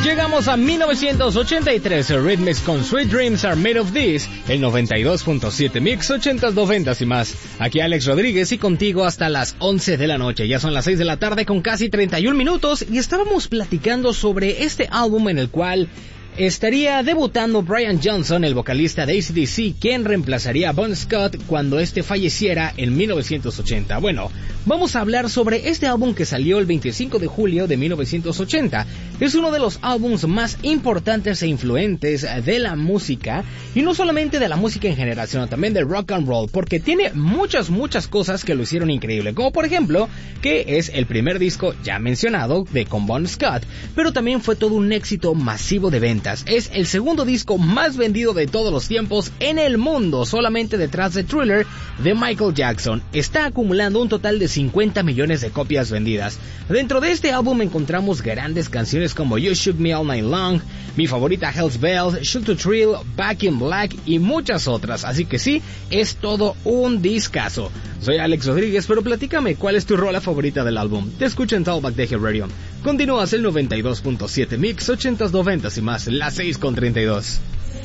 Llegamos a 1983, Rhythmics con Sweet Dreams Are Made of This, el 92.7 Mix, 80s, 90s y más. Aquí Alex Rodríguez y contigo hasta las 11 de la noche. Ya son las 6 de la tarde con casi 31 minutos y estábamos platicando sobre este álbum en el cual estaría debutando Brian Johnson, el vocalista de AC/DC, quien reemplazaría a Bon Scott cuando este falleciera en 1980. Bueno, vamos a hablar sobre este álbum que salió el 25 de julio de 1980. Es uno de los álbumes más importantes e influentes de la música, y no solamente de la música en general, sino también del rock and roll, porque tiene muchas cosas que lo hicieron increíble, como por ejemplo, que es el primer disco ya mencionado de con Bon Scott, pero también fue todo un éxito masivo de ventas. Es el segundo disco más vendido de todos los tiempos en el mundo, solamente detrás de Thriller de Michael Jackson. Está acumulando un total de 50 millones de copias vendidas. Dentro de este álbum encontramos grandes canciones como You Shook Me All Night Long, mi favorita Hell's Bells, Shoot to Thrill, Back in Black y muchas otras. Así que sí, es todo un discazo. Soy Alex Rodríguez, pero platícame, ¿cuál es tu rola favorita del álbum? Te escucho en Talkback de Radio. Continúas el 92.7 Mix, 80s, 90s y más, las 6:32.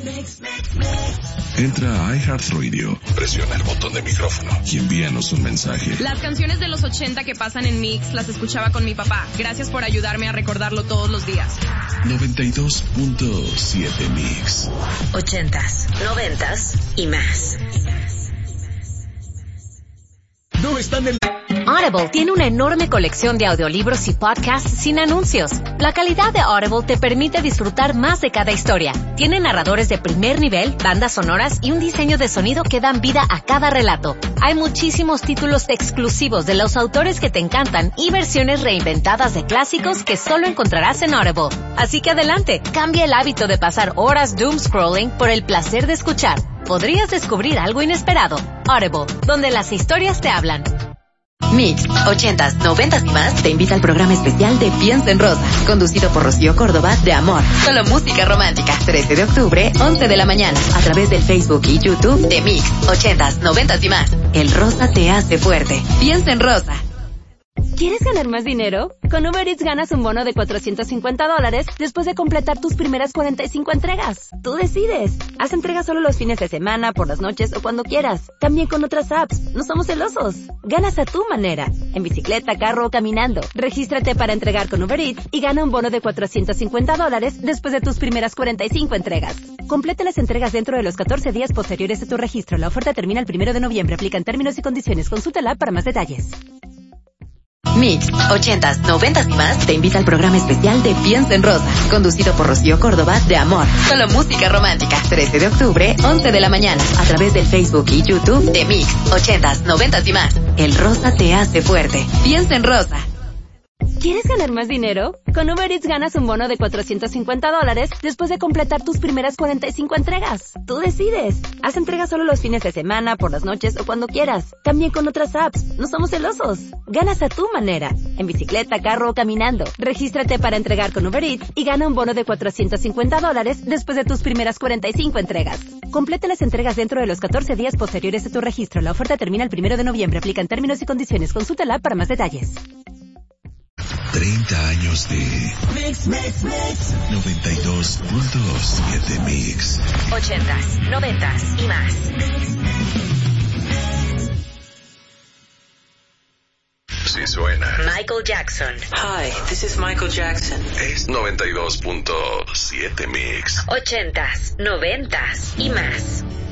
Entra a iHeartRadio, presiona el botón de micrófono y envíanos un mensaje. Las canciones de los 80 que pasan en Mix las escuchaba con mi papá. Gracias por ayudarme a recordarlo todos los días. 92.7 Mix. 80s, 90s y más. No están en... Audible tiene una enorme colección de audiolibros y podcasts sin anuncios. La calidad de Audible te permite disfrutar más de cada historia. Tiene narradores de primer nivel, bandas sonoras y un diseño de sonido que dan vida a cada relato. Hay muchísimos títulos exclusivos de los autores que te encantan y versiones reinventadas de clásicos que solo encontrarás en Audible. Así que adelante, cambia el hábito de pasar horas doom scrolling por el placer de escuchar. Podrías descubrir algo inesperado. Audible, donde las historias te hablan. Mix, 80s, 90s y más te invita al programa especial de Piensa en Rosa, conducido por Rocío Córdoba de Amor. Solo música romántica, 13 de octubre, 11 de la mañana, a través del Facebook y YouTube de Mix, 80s, 90s y más. El rosa te hace fuerte. Piensa en Rosa. ¿Quieres ganar más dinero? Con Uber Eats ganas un bono de $450 después de completar tus primeras 45 entregas. Tú decides. Haz entregas solo los fines de semana, por las noches o cuando quieras. También con otras apps. No somos celosos. Ganas a tu manera. En bicicleta, carro o caminando. Regístrate para entregar con Uber Eats y gana un bono de $450 después de tus primeras 45 entregas. Completa las entregas dentro de los 14 días posteriores a tu registro. La oferta termina el 1 de noviembre. Aplican términos y condiciones. Consulta la app para más detalles. Mix, 80s, 90s y más te invita al programa especial de Piensa en Rosa, conducido por Rocío Córdoba de Amor. Solo música romántica, 13 de octubre, 11 de la mañana, a través del Facebook y YouTube de Mix, 80s, 90s y más. El rosa te hace fuerte. Piensa en Rosa. ¿Quieres ganar más dinero? Con Uber Eats ganas un bono de $450 después de completar tus primeras 45 entregas. Tú decides. Haz entregas solo los fines de semana, por las noches o cuando quieras. También con otras apps. No somos celosos. Ganas a tu manera. En bicicleta, carro o caminando. Regístrate para entregar con Uber Eats y gana un bono de $450 después de tus primeras 45 entregas. Completa las entregas dentro de los 14 días posteriores a tu registro. La oferta termina el 1 de noviembre. Aplican términos y condiciones. Consulta la app para más detalles. 30 años de Mix, Mix, Mix. 92.7 Mix. 80s, 90s y más. Sí suena. Michael Jackson. Hi, this is Michael Jackson. Es 92.7 Mix. 80s, 90s y más.